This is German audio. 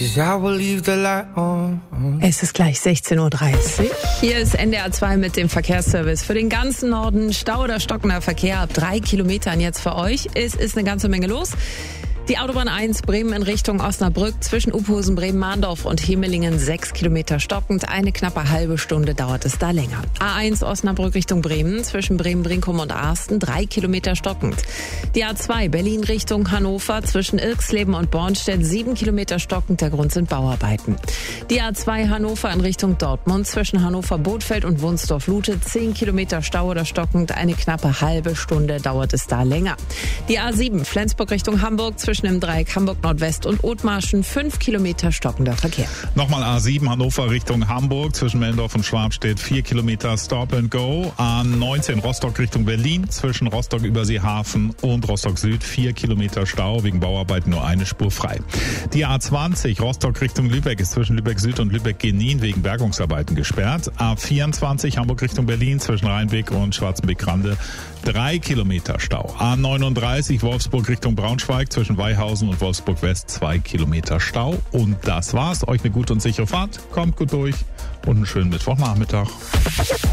'cause I will leave the light on. Es ist gleich 16:30 Uhr. Hier ist NDR 2 mit dem Verkehrsservice. Für den ganzen Norden Stau oder stockender Verkehr ab 3 Kilometern jetzt für euch. Es ist eine ganze Menge los. Die Autobahn 1 Bremen in Richtung Osnabrück zwischen Uphusen, Bremen-Mahndorf und Hemelingen 6 Kilometer stockend. Eine knappe halbe Stunde dauert es da länger. A1 Osnabrück Richtung Bremen zwischen Bremen-Brinkum und Arsten 3 Kilometer stockend. Die A2 Berlin Richtung Hannover zwischen Irxleben und Bornstedt 7 Kilometer stockend. Der Grund sind Bauarbeiten. Die A2 Hannover in Richtung Dortmund zwischen Hannover-Bodfeld und Wunsdorf-Lute 10 Kilometer Stau oder stockend. Eine knappe halbe Stunde dauert es da länger. Die A7 Flensburg Richtung Hamburg zwischen im Dreieck Hamburg Nordwest und Othmarschen 5 Kilometer stockender Verkehr. Nochmal A7 Hannover Richtung Hamburg zwischen Mellendorf und Schwabstedt 4 Kilometer Stop and Go. A19 Rostock Richtung Berlin zwischen Rostock Überseehafen und Rostock Süd 4 Kilometer Stau, wegen Bauarbeiten nur eine Spur frei. Die A20 Rostock Richtung Lübeck ist zwischen Lübeck Süd und Lübeck-Genin wegen Bergungsarbeiten gesperrt. A24 Hamburg Richtung Berlin zwischen Rheinbeck und Schwarzenbeck-Rande 3 Kilometer Stau. A39 Wolfsburg Richtung Braunschweig zwischen Weihausen und Wolfsburg West 2 Kilometer Stau. Und das war's. Euch eine gute und sichere Fahrt. Kommt gut durch und einen schönen Mittwochnachmittag.